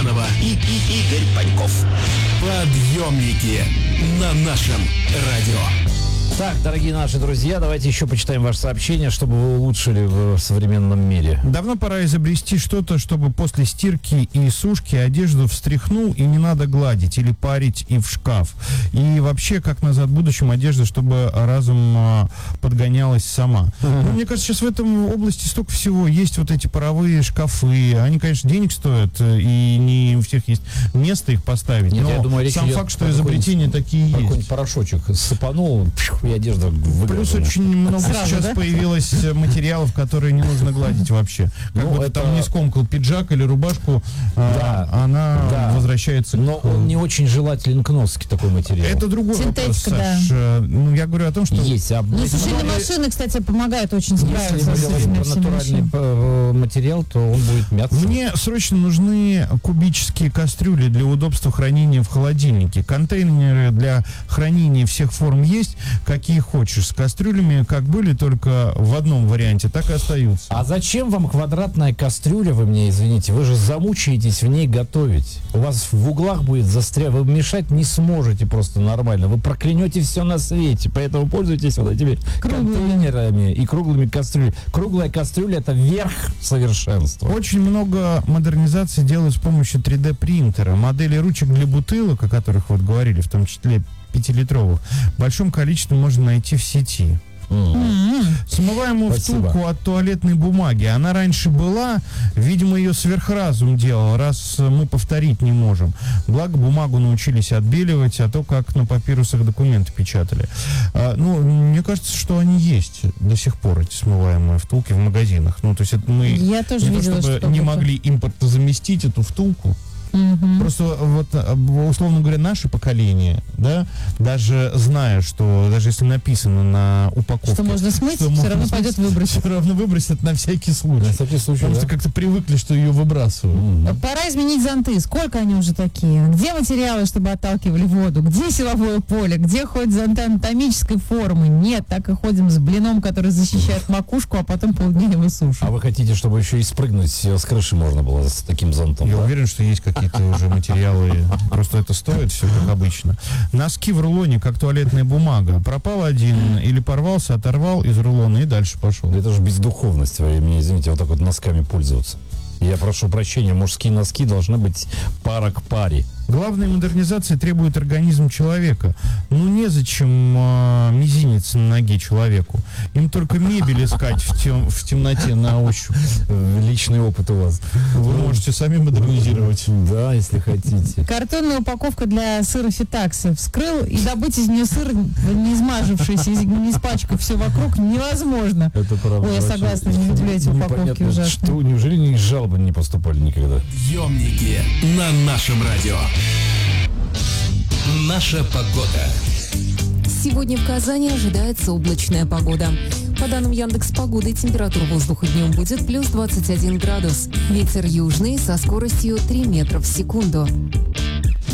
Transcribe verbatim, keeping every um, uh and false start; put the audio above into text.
Ульянова и, и Игорь Паньков. Подъемники на нашем радио. Так, дорогие наши друзья, давайте еще почитаем ваше сообщение, чтобы вы улучшили в современном мире. Давно пора изобрести что-то, чтобы после стирки и сушки одежду встряхнул и не надо гладить или парить и в шкаф. И вообще, как назад в будущем, одежда, чтобы разум а, подгонялась сама. Uh-huh. Ну, мне кажется, сейчас в этом области столько всего. Есть вот эти паровые шкафы. Они, конечно, денег стоят, и не у всех есть место их поставить. Нет, но я думаю, сам факт, что изобретения такие есть. Какой-нибудь порошочек сыпанул, и одежда выглядит. Плюс очень много Сразу, сейчас да? появилось материалов, которые не нужно гладить вообще. Как ну, бы это... ты там не скомкал пиджак или рубашку, да, а, она да. возвращается. Но к... он не очень желателен к носке, такой материал. Это другой Синтетика, вопрос, да. Саш. Ну, я говорю о том, что... Есть. А... Ну, сушильные машины, кстати, помогают очень справиться с этими натуральный материал, то он будет мяться. Мне срочно нужны кубические кастрюли для удобства хранения в холодильнике. Контейнеры для хранения всех форм есть, какие хочешь. С кастрюлями как были, только в одном варианте, так и остаются. А зачем вам квадратная кастрюля, вы мне извините? Вы же замучаетесь в ней готовить. У вас в углах будет застрять, вы мешать не сможете просто нормально. Вы проклянете все на свете, поэтому пользуйтесь вот этими круглыми. контейнерами и круглыми кастрюлями. Круглая кастрюля — это верх совершенства. Очень много модернизации делают с помощью три дэ принтера. Модели ручек для бутылок, о которых вот говорили, в том числе пятилитровых, в большом количестве можно найти в сети. Mm-hmm. Смываемую Спасибо. втулку от туалетной бумаги. Она раньше была, видимо, ее сверхразум делал, раз мы повторить не можем. Благо, бумагу научились отбеливать, а то, как на папирусах документы печатали. А, ну, мне кажется, что они есть до сих пор, эти смываемые втулки в магазинах. Ну, то есть это мы Я тоже не видела, то, чтобы что не это. могли импортозаместить эту втулку. Угу. Просто вот, условно говоря, наше поколение, да, даже зная, что даже если написано на упаковке, что можно смыть, что все можно равно смыть, пойдет выбросить. Все равно выбросят на всякий случай. На всякий случай, Потому да. что как-то привыкли, что ее выбрасывают. Mm-hmm. Пора изменить зонты. Сколько они уже такие? Где материалы, чтобы отталкивали воду? Где силовое поле? Где хоть зонты анатомической формы? Нет, так и ходим с блином, который защищает макушку, а потом полдня его сушит. А вы хотите, чтобы еще и спрыгнуть с крыши можно было с таким зонтом? Я да? уверен, что есть какие-то уже материалы. Просто это стоит все как обычно. Носки в рулоне, как туалетная бумага. Пропал один или порвался, оторвал из рулона и дальше пошел. Это же бездуховность, вы мне извините, вот так вот носками пользоваться. Я прошу прощения, мужские носки должны быть пара к паре. Главная модернизация требует организм человека. Ну, незачем э, мизинец на ноге человеку. Им только мебель искать в, тем, в темноте на ощупь. Личный опыт у вас. Вы можете сами модернизировать. Да, если хотите. Картонная упаковка для сыра фитакса. Вскрыл и добыть из нее сыр, не измажившийся, не испачкав все вокруг, невозможно. Это правда. Ой, я согласна, не люблю эти упаковки ужасно. Что, неужели ни жалобы не поступали никогда? Съемники на нашем радио. Наша погода. Сегодня в Казани ожидается облачная погода. По данным Яндекс.Погоды, температура воздуха днем будет плюс двадцать один градус. Ветер южный со скоростью три метра в секунду.